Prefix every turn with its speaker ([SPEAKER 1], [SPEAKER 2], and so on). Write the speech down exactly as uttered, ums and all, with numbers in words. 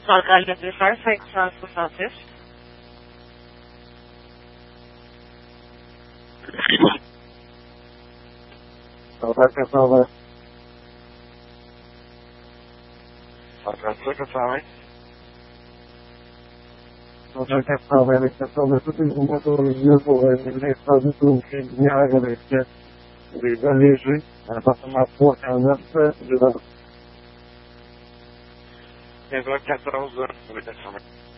[SPEAKER 1] Centrale de Pêcheurs, cinq cent soixante-six.
[SPEAKER 2] Centrale quatre-vingts.
[SPEAKER 3] Centrale quatre-vingts.
[SPEAKER 2] Centrale quatre-vingts, l'expression de toutes les mouvements sur le lieu pour l'instant du tour criminel avec des allégés à l'appartement trois cent neuf de
[SPEAKER 3] quinze heures quatorze, oui,